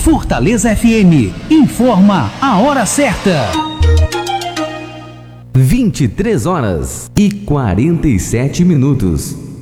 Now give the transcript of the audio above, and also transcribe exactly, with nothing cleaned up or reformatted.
Fortaleza F M informa a hora certa. vinte e três horas e quarenta e sete minutos.